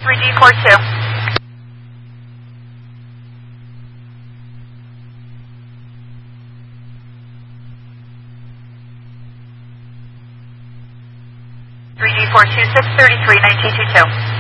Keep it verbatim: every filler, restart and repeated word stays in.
three G four two. three G four two six thirty-three nineteen two two.